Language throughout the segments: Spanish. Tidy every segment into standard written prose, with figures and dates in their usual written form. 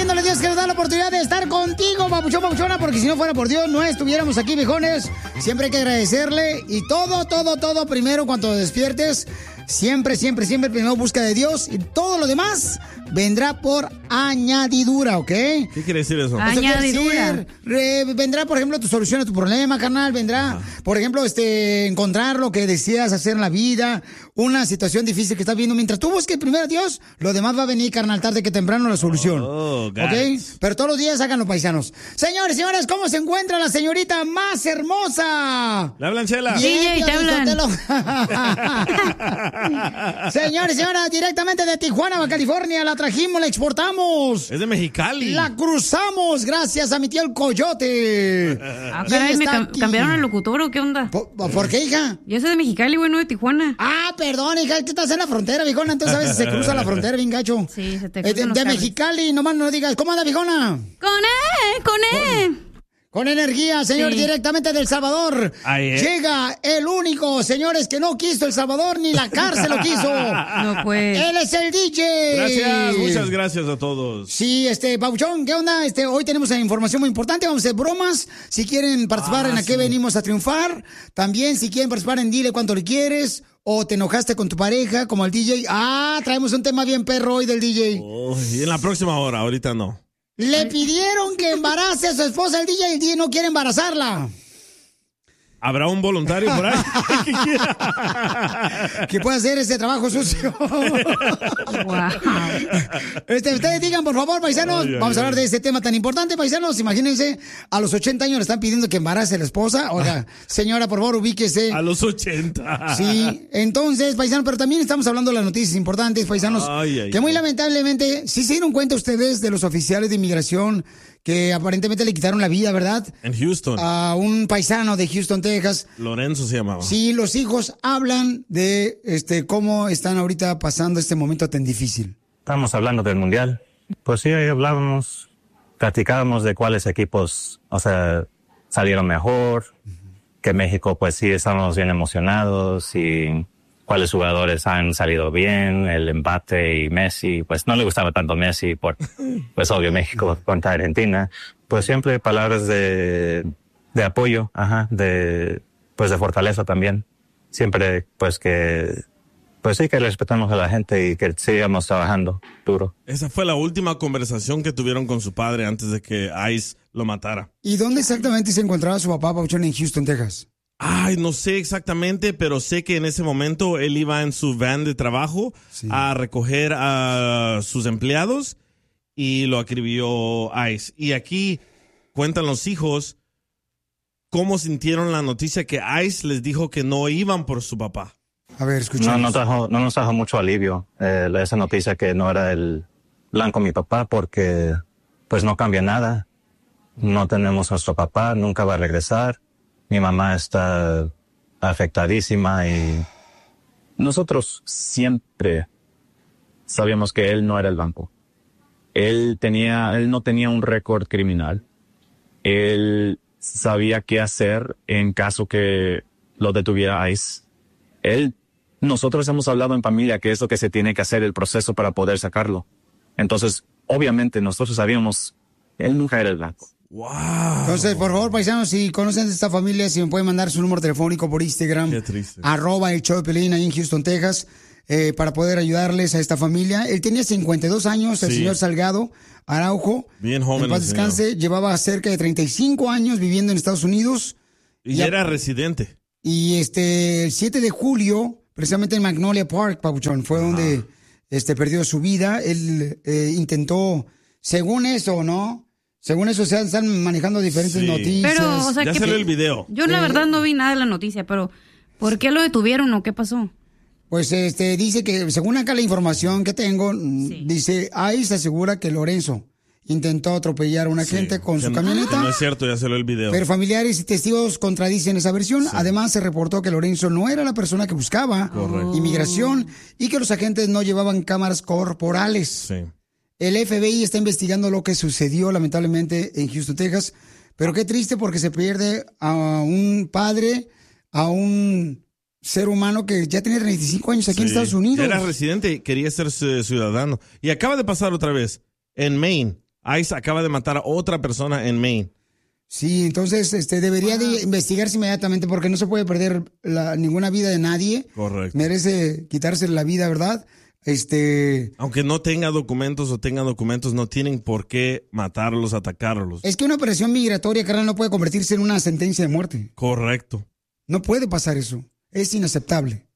agradeciéndole a Dios que nos da la oportunidad de estar contigo, papuchón, papuchona, porque si no fuera por Dios no estuviéramos aquí, viejones. Siempre hay que agradecerle y todo primero cuando despiertes. Siempre primero busca de Dios y todo lo demás vendrá por añadidura, ¿ok? ¿Qué quiere decir eso? Añadidura. Vendrá, por ejemplo, tu solución a tu problema, carnal. Vendrá, por ejemplo, encontrar lo que deseas hacer en la vida, una situación difícil que estás viendo. Mientras tú busques primero a Dios, lo demás va a venir, carnal, tarde que temprano la solución. ¿Ok? Pero todos los días háganlo, paisanos. Señores, señoras, ¿cómo se encuentra la señorita más hermosa? Le hablan, Chela. Bien, te hablan. Señores, señoras, directamente de Tijuana, California, la trajimos, la exportamos. Es de Mexicali. La cruzamos gracias a mi tío el Coyote. Caray, ¿cambiaron el locutor o qué onda? ¿Por qué, hija? Yo soy de Mexicali, güey, no de Tijuana. Ah, perdón, hija, tú estás en la frontera, viejona, entonces a veces se cruza la frontera bien gacho. Sí, se te cruzan los de cables. Mexicali, nomás no digas, ¿cómo anda, viejona? Con él. Con energía, señor, Sí. Directamente del Salvador. Llega el único, señores, que no quiso El Salvador, ni la cárcel lo quiso. No, pues. Él es el DJ. Gracias, muchas gracias a todos. Sí, Pabuchón, ¿qué onda? Hoy tenemos información muy importante, vamos a hacer bromas. Si quieren participar en A qué venimos a triunfar. También, si quieren participar en Dile cuánto le quieres. O te enojaste con tu pareja, como el DJ. Traemos un tema bien perro hoy del DJ. Y en la próxima hora, ahorita no. Le pidieron que embarace a su esposa el DJ y el DJ no quiere embarazarla. ¿Habrá un voluntario por ahí que quiera? Que pueda hacer ese trabajo sucio. Wow. Ustedes digan, por favor, paisanos, vamos a hablar de este tema tan importante, paisanos. Imagínense, a los 80 años le están pidiendo que embarace a la esposa. Oiga, señora, por favor, ubíquese. A los 80. Sí, entonces, paisanos, pero también estamos hablando de las noticias importantes, paisanos, que muy lamentablemente, ¿sí se dieron cuenta ustedes de los oficiales de inmigración que aparentemente le quitaron la vida, ¿verdad? En Houston. A un paisano de Houston, Texas. Lorenzo se llamaba. Sí, los hijos hablan de cómo están ahorita pasando este momento tan difícil. Estamos hablando del Mundial. Pues sí, ahí hablábamos, platicábamos de cuáles equipos, salieron mejor, que México, pues sí, estamos bien emocionados y cuáles jugadores han salido bien, el Mbappé y Messi. Pues no le gustaba tanto Messi por, pues obvio, México contra Argentina. Pues siempre palabras de apoyo, de fortaleza también. Siempre, pues sí, que respetamos a la gente y que sigamos trabajando duro. Esa fue la última conversación que tuvieron con su padre antes de que ICE lo matara. ¿Y dónde exactamente se encontraba su papá, Pauchón, en Houston, Texas? Ay, no sé exactamente, pero sé que en ese momento él iba en su van de trabajo a recoger a sus empleados y lo acribilló ICE. Y aquí cuentan los hijos cómo sintieron la noticia que ICE les dijo que no iban por su papá. A ver, escuchamos. No nos trajo mucho alivio esa noticia que no era el blanco mi papá, porque pues no cambia nada. No tenemos nuestro papá, nunca va a regresar. Mi mamá está afectadísima y nosotros siempre sabíamos que él no era el banco. Él no tenía un récord criminal. Él sabía qué hacer en caso que lo detuviera ICE. Nosotros hemos hablado en familia que es lo que se tiene que hacer, el proceso para poder sacarlo. Entonces, obviamente, nosotros sabíamos, él nunca era el blanco. Wow. Entonces, por favor, paisanos, si conocen de esta familia, si me pueden mandar su número telefónico por Instagram. Qué triste. @el show de Piolín ahí en Houston, Texas, para poder ayudarles a esta familia. Él tenía 52 años, el señor Salgado Araujo. Bien joven. En paz descanse, llevaba cerca de 35 años viviendo en Estados Unidos. Y era residente. Y el 7 de julio, precisamente en Magnolia Park, Pabuchón, fue donde perdió su vida. Él intentó, según eso, ¿no? Según eso, se están manejando diferentes noticias. Pero, ya salió el video. Yo la verdad no vi nada de la noticia, pero ¿por qué lo detuvieron o qué pasó? Pues dice que, según acá la información que tengo, dice, ahí se asegura que Lorenzo intentó atropellar a una gente con su camioneta. No es cierto, ya salió el video. Pero familiares y testigos contradicen esa versión. Sí. Además, se reportó que Lorenzo no era la persona que buscaba inmigración y que los agentes no llevaban cámaras corporales. Sí. El FBI está investigando lo que sucedió, lamentablemente, en Houston, Texas. Pero qué triste porque se pierde a un padre, a un ser humano que ya tenía 35 años aquí en Estados Unidos. Era residente y quería ser ciudadano. Y acaba de pasar otra vez en Maine. ICE acaba de matar a otra persona en Maine. Sí, entonces debería de investigarse inmediatamente porque no se puede perder ninguna vida de nadie. Correcto. Merece quitarse la vida, ¿verdad? Aunque no tenga documentos o tenga documentos, no tienen por qué matarlos, atacarlos. Es que una operación migratoria, carnal, no puede convertirse en una sentencia de muerte. Correcto. No puede pasar eso. Es inaceptable.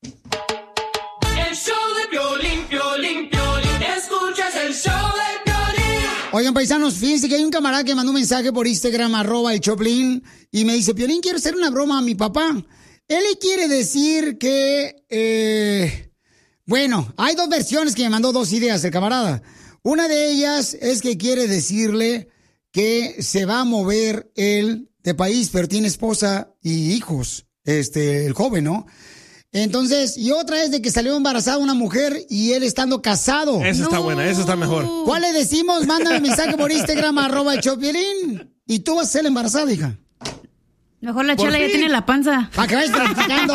El show de Piolín, Piolín, Piolín. Escuchas el show de Piolín. Oigan, paisanos, fíjense que hay un camarada que mandó un mensaje por Instagram, @el_Choplin, y me dice, Piolín, quiero hacer una broma a mi papá. Él le quiere decir que... Bueno, hay dos versiones que me mandó, dos ideas el camarada. Una de ellas es que quiere decirle que se va a mover él de país, pero tiene esposa y hijos, el joven, ¿no? Entonces, y otra es de que salió embarazada una mujer y él estando casado. Esa está buena, esa está mejor. ¿Cuál le decimos? Mándame mensaje por Instagram, @el_Choplin. Y tú vas a ser la embarazada, hija. Mejor la Chela ya tiene la panza. Para que vayas practicando.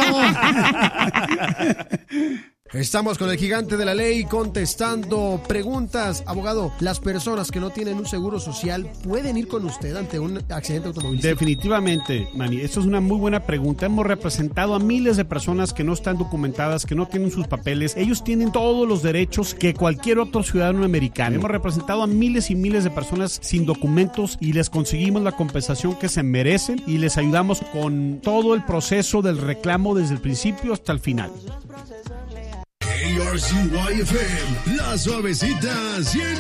Estamos con el gigante de la ley contestando preguntas. Abogado, ¿las personas que no tienen un seguro social pueden ir con usted ante un accidente automovilístico? Definitivamente, Manny. Esto es una muy buena pregunta. Hemos representado a miles de personas que no están documentadas, que no tienen sus papeles. Ellos tienen todos los derechos que cualquier otro ciudadano americano. Hemos representado a miles y miles de personas sin documentos y les conseguimos la compensación que se merecen y les ayudamos con todo el proceso del reclamo desde el principio hasta el final. KRCY-FM, La Suavecita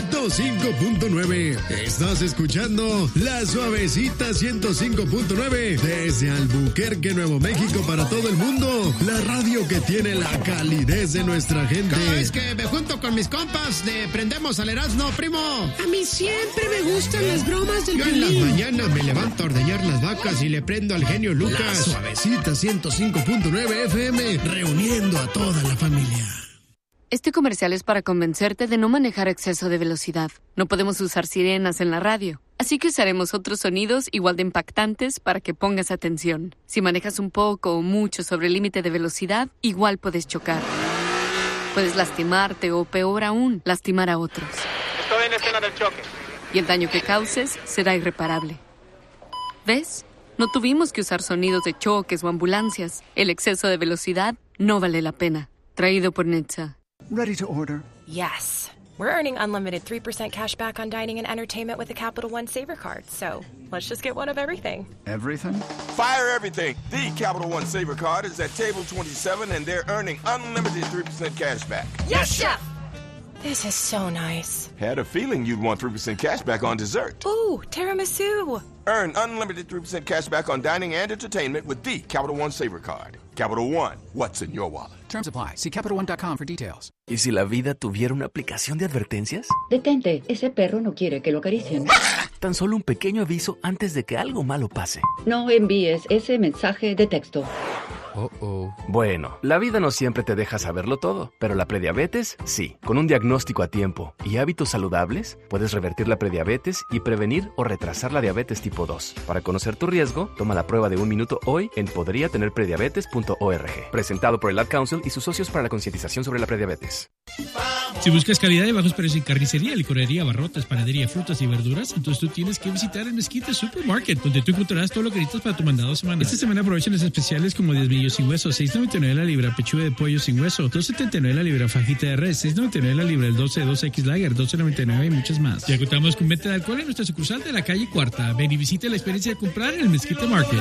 105.9. Estás escuchando La Suavecita 105.9 desde Albuquerque, Nuevo México, para todo el mundo. La radio que tiene la calidez de nuestra gente. Cada vez que me junto con mis compas de Prendemos al Erasmo, primo. A mí siempre me gustan las bromas del Yo Piolín. en las mañanas me levanto a ordeñar las vacas y le prendo al genio Lucas. La Suavecita 105.9 FM, reuniendo a toda la familia. Este comercial es para convencerte de no manejar a exceso de velocidad. No podemos usar sirenas en la radio, así que usaremos otros sonidos igual de impactantes para que pongas atención. Si manejas un poco o mucho sobre el límite de velocidad, igual puedes chocar. Puedes lastimarte o, peor aún, lastimar a otros. Estoy en escena del choque. Y el daño que causes será irreparable. ¿Ves? No tuvimos que usar sonidos de choques o ambulancias. El exceso de velocidad no vale la pena. Traído por NHTSA. Ready to order? Yes. We're earning unlimited 3% cash back on dining and entertainment with the Capital One Saver Card. So, let's just get one of everything. Everything? Fire everything. The Capital One Saver Card is at table 27 and they're earning unlimited 3% cash back. Yes, Chef! This is so nice. Had a feeling you'd want 3% cash back on dessert. Ooh, tiramisu. Earn unlimited 3% cash back on dining and entertainment with the Capital One Saver Card. Capital One, what's in your wallet? Terms apply. See CapitalOne.com for details. ¿Y si la vida tuviera una aplicación de advertencias? Detente, ese perro no quiere que lo acaricien. Tan solo un pequeño aviso antes de que algo malo pase. No envíes ese mensaje de texto. Bueno, la vida no siempre te deja saberlo todo, pero la prediabetes, sí. Con un diagnóstico a tiempo y hábitos saludables, puedes revertir la prediabetes y prevenir o retrasar la diabetes tipo 2. Para conocer tu riesgo, toma la prueba de 1 minuto hoy en podriatenerprediabetes.org. Presentado por el Ad Council y sus socios para la concientización sobre la prediabetes. Si buscas calidad y bajos precios en carnicería, licorería, abarrotes, panadería, frutas y verduras, entonces tú tienes que visitar el Mezquite Supermarket, donde tú encontrarás todo lo que necesitas para tu mandado semanal. Esta semana aprovechen los especiales como 10 millos sin hueso, $6.99 la libra pechuga de pollo sin hueso, $2.79 la libra fajita de res, $6.99 la libra el 12 2X Lager, $12.99 y muchas más. Ya contamos con venta de alcohol en nuestra sucursal de la calle Cuarta. Ven y visite la experiencia de comprar en el Mezquite Market.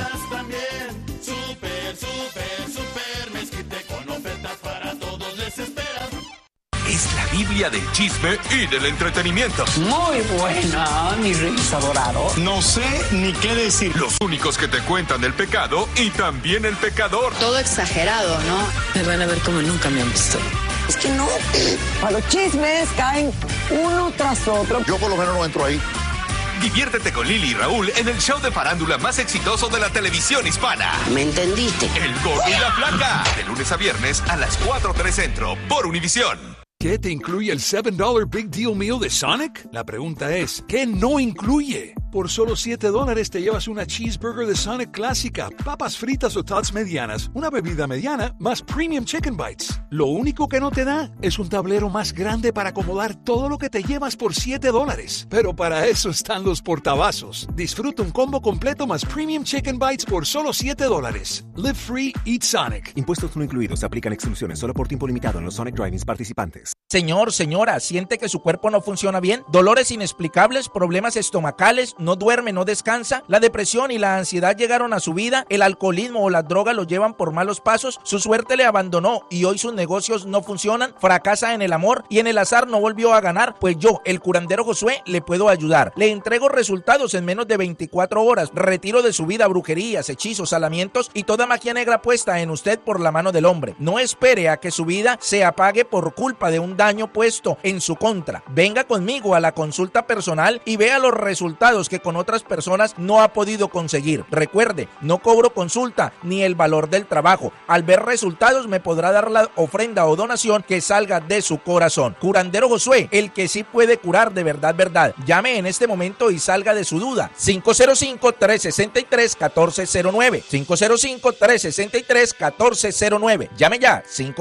Super Mezquite con ofertas para todos desesperados. Es la Biblia del chisme y del entretenimiento. Muy buena, mi Reyes adorado. No sé ni qué decir. Los únicos que te cuentan el pecado y también el pecador. Todo exagerado, ¿no? Me van a ver como nunca me han visto. Es que no. A los chismes caen uno tras otro. Yo por lo menos no entro ahí. Diviértete con Lili y Raúl en el show de farándula más exitoso de la televisión hispana. ¿Me entendiste? El Gordo y la Flaca. De lunes a viernes a las 4:03 Centro por Univisión. ¿Qué te incluye el $7 Big Deal Meal de Sonic? La pregunta es, ¿qué no incluye? Por solo $7 te llevas una cheeseburger de Sonic clásica, papas fritas o tots medianas, una bebida mediana, más Premium Chicken Bites. Lo único que no te da es un tablero más grande para acomodar todo lo que te llevas por $7. Pero para eso están los portavasos. Disfruta un combo completo más Premium Chicken Bites por solo $7. Live free, eat Sonic. Impuestos no incluidos. Se aplican exclusiones solo por tiempo limitado en los Sonic Drive-ins participantes. Señor, señora, ¿siente que su cuerpo no funciona bien? ¿Dolores inexplicables? ¿Problemas estomacales? ¿No duerme, no descansa? ¿La depresión y la ansiedad llegaron a su vida? ¿El alcoholismo o las drogas lo llevan por malos pasos? ¿Su suerte le abandonó y hoy sus negocios no funcionan? ¿Fracasa en el amor y en el azar no volvió a ganar? Pues yo, el curandero Josué, le puedo ayudar. Le entrego resultados en menos de 24 horas. Retiro de su vida brujerías, hechizos, salamientos y toda magia negra puesta en usted por la mano del hombre. No espere a que su vida se apague por culpa de un daño puesto en su contra. Venga conmigo a la consulta personal y vea los resultados que con otras personas no ha podido conseguir. Recuerde, no cobro consulta ni el valor del trabajo. Al ver resultados me podrá dar la ofrenda o donación que salga de su corazón. Curandero Josué, el que sí puede curar de verdad, verdad. Llame en este momento y salga de su duda. 505-363-1409. 505-363-1409. Llame ya.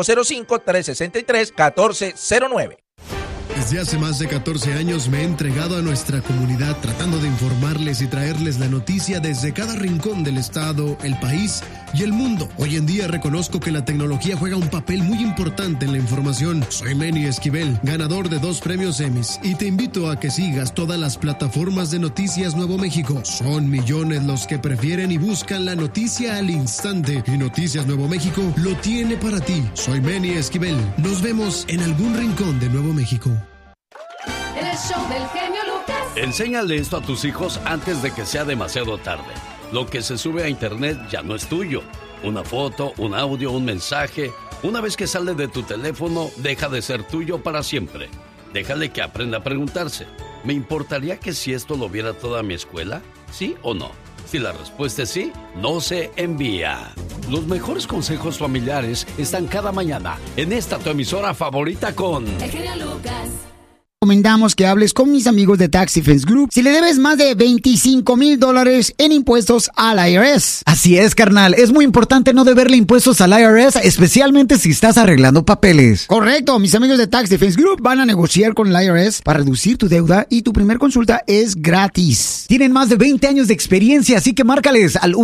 505-363-1409. Desde hace más de 14 años me he entregado a nuestra comunidad tratando de informarles y traerles la noticia desde cada rincón del estado, el país y el mundo. Hoy en día reconozco que la tecnología juega un papel muy importante en la información. Soy Manny Esquivel, ganador de 2 premios Emmys, y te invito a que sigas todas las plataformas de Noticias Nuevo México. Son millones los que prefieren y buscan la noticia al instante, y Noticias Nuevo México lo tiene para ti. Soy Manny Esquivel. Nos vemos en algún rincón de Nuevo México. El show del genio Lucas. Enséñale esto a tus hijos antes de que sea demasiado tarde. Lo que se sube a internet ya no es tuyo. Una foto, un audio, un mensaje. Una vez que sale de tu teléfono, deja de ser tuyo para siempre. Déjale que aprenda a preguntarse: ¿me importaría que si esto lo viera toda mi escuela? ¿Sí o no? Si la respuesta es sí, no se envía. Los mejores consejos familiares están cada mañana en esta tu emisora favorita con El genio Lucas. Recomendamos que hables con mis amigos de Tax Defense Group si le debes más de $25,000 en impuestos al IRS. Así es, carnal. Es muy importante no deberle impuestos al IRS, especialmente si estás arreglando papeles. Correcto. Mis amigos de Tax Defense Group van a negociar con el IRS para reducir tu deuda y tu primer consulta es gratis. Tienen más de 20 años de experiencia, así que márcales al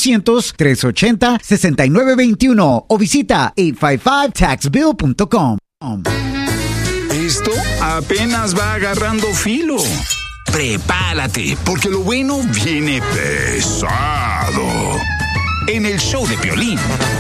1-800-380-6921 o visita 855taxbill.com. Esto apenas va agarrando filo. Prepárate, porque lo bueno viene pesado. En el show de Piolín.